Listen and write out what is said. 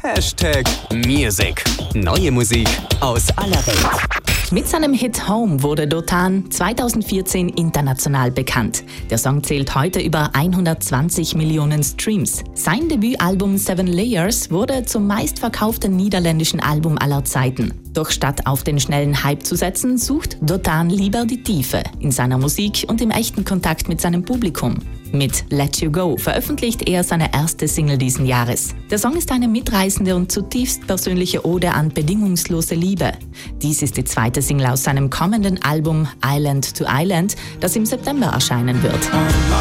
#Music. Neue Musik aus aller Welt. Mit seinem Hit Home wurde Dotan 2014 international bekannt. Der Song zählt heute über 120 Millionen Streams. Sein Debütalbum Seven Layers wurde zum meistverkauften niederländischen Album aller Zeiten. Doch statt auf den schnellen Hype zu setzen, sucht Dotan lieber die Tiefe in seiner Musik und im echten Kontakt mit seinem Publikum. Mit Let You Go veröffentlicht er seine erste Single diesen Jahres. Der Song ist eine mitreißende und zutiefst persönliche Ode an bedingungslose Liebe. Dies ist die zweite Single aus seinem kommenden Album Island to Island, das im September erscheinen wird.